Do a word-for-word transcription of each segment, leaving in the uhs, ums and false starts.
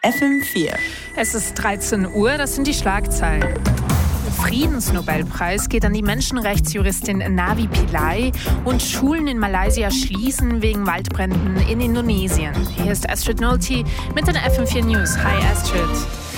F M vier. Es ist dreizehn Uhr, das sind die Schlagzeilen. Friedensnobelpreis geht an die Menschenrechtsjuristin Navi Pillay und Schulen in Malaysia schließen wegen Waldbränden in Indonesien. Hier ist Astrid Nolte mit den F M vier News. Hi Astrid.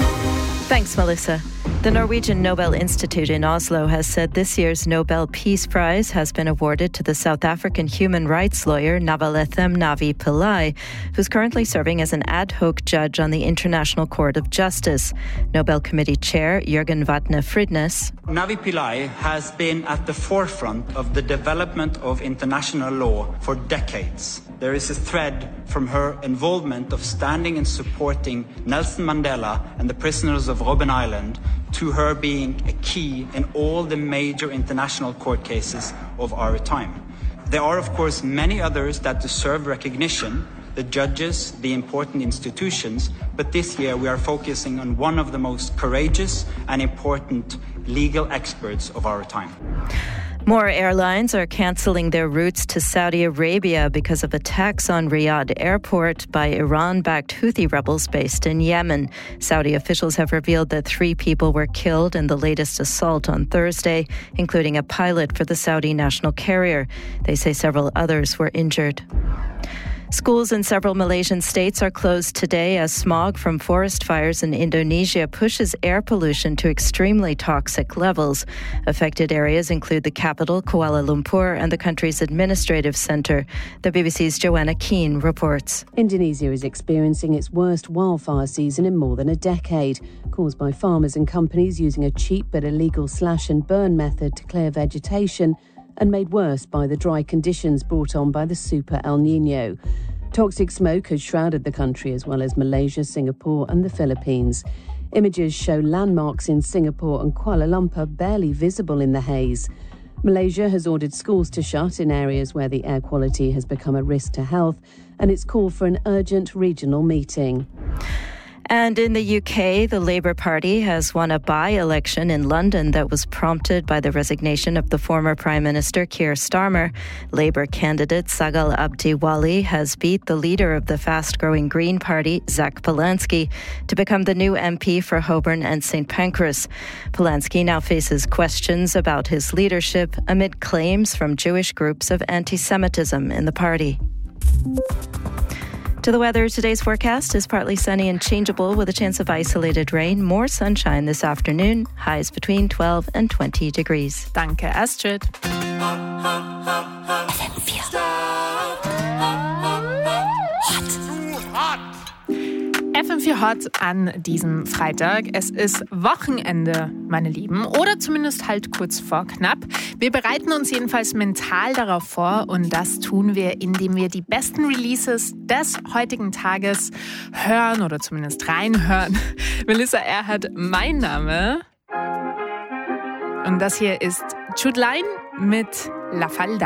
Thanks, Melissa. The Norwegian Nobel Institute in Oslo has said this year's Nobel Peace Prize has been awarded to the South African human rights lawyer Navalethem Navi Pillay, who's currently serving as an ad hoc judge on the International Court of Justice. Nobel Committee Chair Jürgen Vatne Fridnes. Navi Pillay has been at the forefront of the development of international law for decades. There is a thread from her involvement of standing and supporting Nelson Mandela and the prisoners of Robben Island to her being a key in all the major international court cases of our time. There are, of course, many others that deserve recognition, the judges, the important institutions, but this year we are focusing on one of the most courageous and important legal experts of our time. More airlines are cancelling their routes to Saudi Arabia because of attacks on Riyadh airport by Iran-backed Houthi rebels based in Yemen. Saudi officials have revealed that three people were killed in the latest assault on Thursday, including a pilot for the Saudi national carrier. They say several others were injured. Schools in several Malaysian states are closed today as smog from forest fires in Indonesia pushes air pollution to extremely toxic levels. Affected areas include the capital, Kuala Lumpur, and the country's administrative centre. The B B C's Joanna Keane reports. Indonesia is experiencing its worst wildfire season in more than a decade, caused by farmers and companies using a cheap but illegal slash and burn method to clear vegetation, and made worse by the dry conditions brought on by the Super El Nino. Toxic smoke has shrouded the country as well as Malaysia, Singapore and the Philippines. Images show landmarks in Singapore and Kuala Lumpur barely visible in the haze. Malaysia has ordered schools to shut in areas where the air quality has become a risk to health, and it's called for an urgent regional meeting. And in the U K, the Labour Party has won a by-election in London that was prompted by the resignation of the former Prime Minister Keir Starmer. Labour candidate Sagal Abdiwali has beat the leader of the fast-growing Green Party, Zach Polanski, to become the new M P for Holborn and Saint Pancras. Polanski now faces questions about his leadership amid claims from Jewish groups of anti-Semitism in the party. To the weather, today's forecast is partly sunny and changeable with a chance of isolated rain. More sunshine this afternoon. Highs between twelve and twenty degrees. Danke, Astrid. F M vier Hot an diesem Freitag. Es ist Wochenende, meine Lieben, oder zumindest halt kurz vor knapp. Wir bereiten uns jedenfalls mental darauf vor und das tun wir, indem wir die besten Releases des heutigen Tages hören oder zumindest reinhören. Melissa Erhardt, mein Name. Und das hier ist Chudlein mit La Falda.